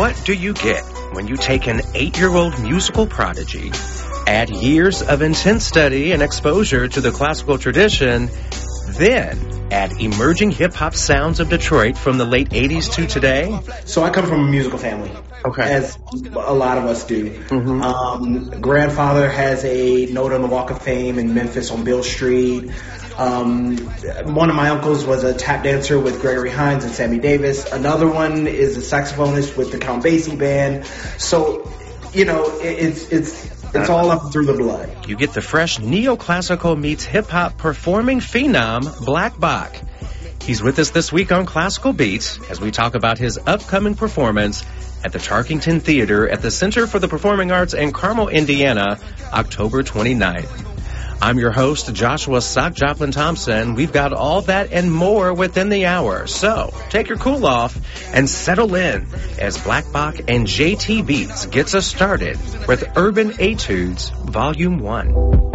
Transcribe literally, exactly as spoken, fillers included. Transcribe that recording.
What do you get when you take an eight-year-old musical prodigy, add years of intense study and exposure to the classical tradition, then add emerging hip-hop sounds of Detroit from the late eighties to today? So I come from a musical family. Okay. As a lot of us do. Mm-hmm. Um, grandfather has a note on the Walk of Fame in Memphis on Beale Street. Um, one of my uncles was a tap dancer with Gregory Hines and Sammy Davis. Another one is a saxophonist with the Count Basie Band. So, you know, it, it's it's it's all up through the blood. You get the fresh neoclassical meets hip-hop performing phenom, Black Bach. He's with us this week on Classical Beats as we talk about his upcoming performance at the Tarkington Theater at the Center for the Performing Arts in Carmel, Indiana, October twenty-ninth. I'm your host, Joshua Sock Joplin Thompson. We've got all that and more within the hour. So take your cool off and settle in as Black Bach and J T Beats gets us started with Urban Etudes Volume one.